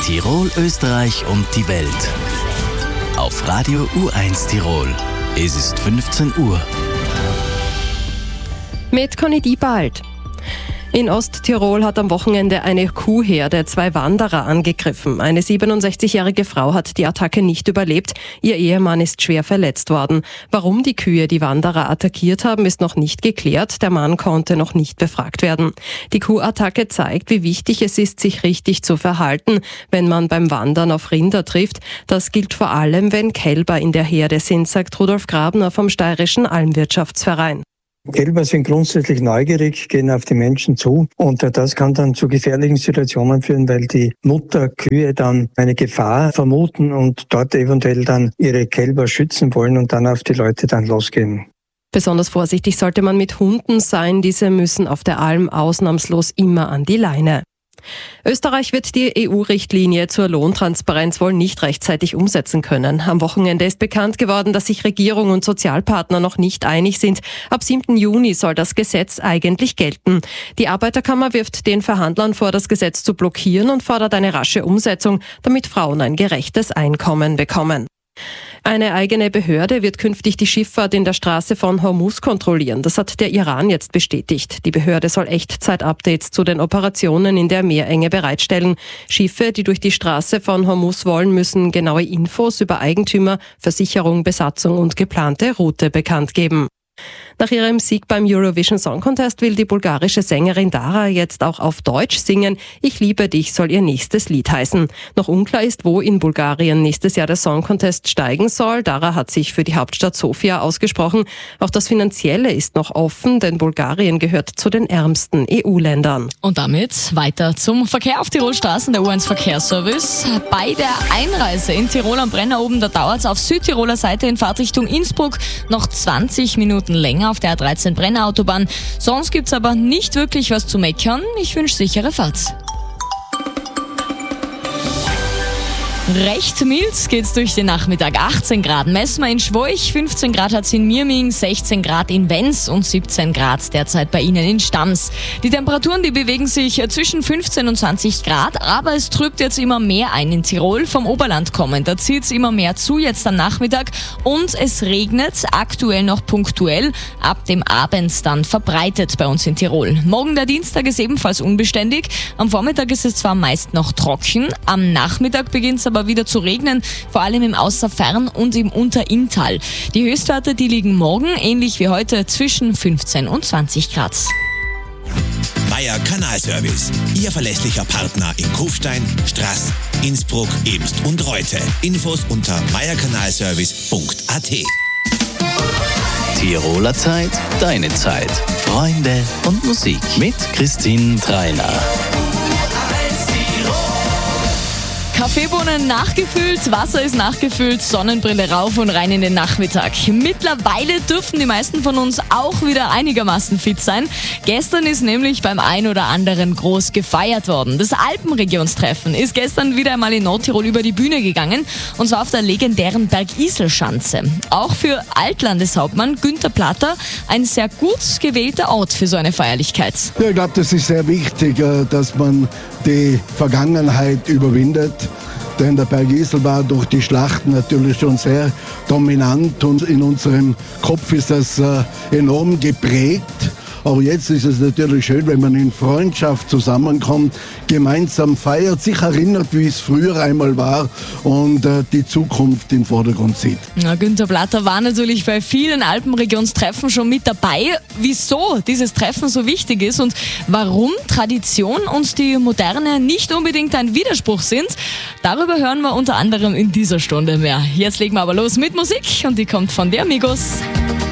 Tirol, Österreich und die Welt. Auf Radio U1 Tirol. Es ist 15 Uhr. Mit Conny Diebald. In Osttirol hat am Wochenende eine Kuhherde 2 Wanderer angegriffen. Eine 67-jährige Frau hat die Attacke nicht überlebt. Ihr Ehemann ist schwer verletzt worden. Warum die Kühe die Wanderer attackiert haben, ist noch nicht geklärt. Der Mann konnte noch nicht befragt werden. Die Kuhattacke zeigt, wie wichtig es ist, sich richtig zu verhalten, wenn man beim Wandern auf Rinder trifft. Das gilt vor allem, wenn Kälber in der Herde sind, sagt Rudolf Grabner vom Steirischen Almwirtschaftsverein. Kälber sind grundsätzlich neugierig, gehen auf die Menschen zu und das kann dann zu gefährlichen Situationen führen, weil die Mutterkühe dann eine Gefahr vermuten und dort eventuell dann ihre Kälber schützen wollen und dann auf die Leute dann losgehen. Besonders vorsichtig sollte man mit Hunden sein. Diese müssen auf der Alm ausnahmslos immer an die Leine. Österreich wird die EU-Richtlinie zur Lohntransparenz wohl nicht rechtzeitig umsetzen können. Am Wochenende ist bekannt geworden, dass sich Regierung und Sozialpartner noch nicht einig sind. Ab 7. Juni soll das Gesetz eigentlich gelten. Die Arbeiterkammer wirft den Verhandlern vor, das Gesetz zu blockieren und fordert eine rasche Umsetzung, damit Frauen ein gerechtes Einkommen bekommen. Eine eigene Behörde wird künftig die Schifffahrt in der Straße von Hormuz kontrollieren. Das hat der Iran jetzt bestätigt. Die Behörde soll Echtzeit-Updates zu den Operationen in der Meerenge bereitstellen. Schiffe, die durch die Straße von Hormuz wollen, müssen genaue Infos über Eigentümer, Versicherung, Besatzung und geplante Route bekannt geben. Nach ihrem Sieg beim Eurovision Song Contest will die bulgarische Sängerin Dara jetzt auch auf Deutsch singen. Ich liebe dich soll ihr nächstes Lied heißen. Noch unklar ist, wo in Bulgarien nächstes Jahr der Song Contest steigen soll. Dara hat sich für die Hauptstadt Sofia ausgesprochen. Auch das Finanzielle ist noch offen, denn Bulgarien gehört zu den ärmsten EU-Ländern. Und damit weiter zum Verkehr auf Tirolstraßen, der U1 Verkehrsservice. Bei der Einreise in Tirol am Brenner oben, da dauert es auf Südtiroler Seite in Fahrtrichtung Innsbruck noch 20 Minuten länger auf der A13 Brenner Autobahn. Sonst gibt's aber nicht wirklich was zu meckern. Ich wünsche sichere Fahrt. Recht mild geht's durch den Nachmittag. 18 Grad messen wir in Schwoich, 15 Grad hat's in Mirming, 16 Grad in Wenz und 17 Grad derzeit bei Ihnen in Stams. Die Temperaturen, die bewegen sich zwischen 15 und 20 Grad, aber es trübt jetzt immer mehr ein in Tirol, vom Oberland kommend. Da zieht's immer mehr zu jetzt am Nachmittag und es regnet aktuell noch punktuell, ab dem Abend dann verbreitet bei uns in Tirol. Morgen der Dienstag ist ebenfalls unbeständig. Am Vormittag ist es zwar meist noch trocken, am Nachmittag beginnt's aber wieder zu regnen, vor allem im Außerfern und im Unterinntal. Die Höchstwerte, die liegen morgen, ähnlich wie heute, zwischen 15 und 20 Grad. Meier Kanalservice, Ihr verlässlicher Partner in Kufstein, Straß, Innsbruck, Emst und Reute. Infos unter meierkanalservice.at. Tiroler Zeit, deine Zeit. Freunde und Musik mit Christine Treiner. Kaffeebohnen nachgefüllt, Wasser ist nachgefüllt, Sonnenbrille rauf und rein in den Nachmittag. Mittlerweile dürften die meisten von uns auch wieder einigermaßen fit sein. Gestern ist nämlich beim ein oder anderen groß gefeiert worden. Das Alpenregionstreffen ist gestern wieder einmal in Nordtirol über die Bühne gegangen, und zwar auf der legendären Bergiselschanze. Auch für Altlandeshauptmann Günther Platter ein sehr gut gewählter Ort für so eine Feierlichkeit. Ja, ich glaube, das ist sehr wichtig, dass man die Vergangenheit überwindet. Denn der Bergisel war durch die Schlachten natürlich schon sehr dominant und in unserem Kopf ist das enorm geprägt. Aber jetzt ist es natürlich schön, wenn man in Freundschaft zusammenkommt, gemeinsam feiert, sich erinnert, wie es früher einmal war und die Zukunft im Vordergrund sieht. Ja, Günther Platter war natürlich bei vielen Alpenregionstreffen schon mit dabei. Wieso dieses Treffen so wichtig ist und warum Tradition und die Moderne nicht unbedingt ein Widerspruch sind, darüber hören wir unter anderem in dieser Stunde mehr. Jetzt legen wir aber los mit Musik und die kommt von der Amigos.